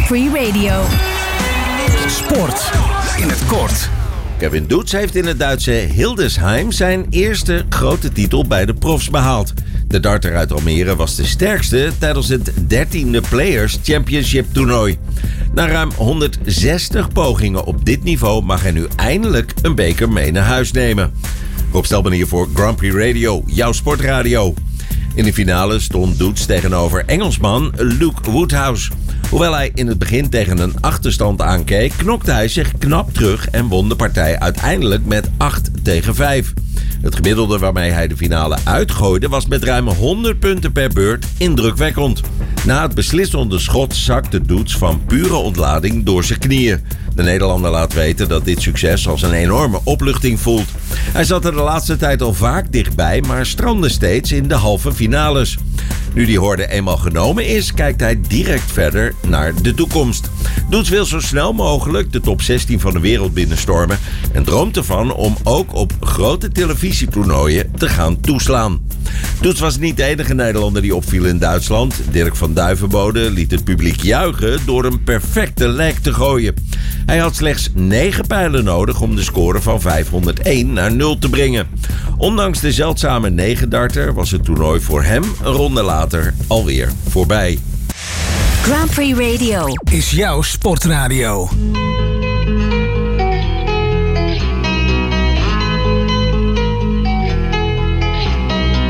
Prix Radio. Sport in het kort. Kevin Doets heeft in het Duitse Hildesheim zijn eerste grote titel bij de profs behaald. De darter uit Almere was de sterkste tijdens het 13e Players Championship toernooi. Na ruim 160 pogingen op dit niveau mag hij nu eindelijk een beker mee naar huis nemen. Rob Stelman hier voor Grand Prix Radio, jouw sportradio. In de finale stond Doets tegenover Engelsman Luke Woodhouse. Hoewel hij in het begin tegen een achterstand aankeek, knokte hij zich knap terug en won de partij uiteindelijk met 8-5. Het gemiddelde waarmee hij de finale uitgooide was met ruim 100 punten per beurt indrukwekkend. Na het beslissende schot zakte Doets van pure ontlading door zijn knieën. De Nederlander laat weten dat dit succes als een enorme opluchting voelt. Hij zat er de laatste tijd al vaak dichtbij, maar strandde steeds in de halve finales. Nu die horde eenmaal genomen is, kijkt hij direct verder naar de toekomst. Doets wil zo snel mogelijk de top 16 van de wereld binnenstormen en droomt ervan om ook op grote televisietoernooien te gaan toeslaan. Doets was niet de enige Nederlander die opviel in Duitsland. Dirk van Duivenbode liet het publiek juichen door een perfecte leg te gooien. Hij had slechts 9 pijlen nodig om de score van 501 naar 0 te brengen. Ondanks de zeldzame 9-darter was het toernooi voor hem een ronde later alweer voorbij. Grand Prix Radio is jouw sportradio.